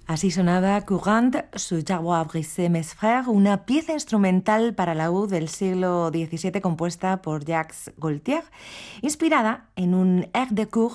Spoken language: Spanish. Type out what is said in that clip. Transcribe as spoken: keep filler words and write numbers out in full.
Así sonaba Courant, su Jaguar brisé mes frères, una pieza instrumental para laúd del siglo diecisiete compuesta por Jacques Gaultier, inspirada en un air de cour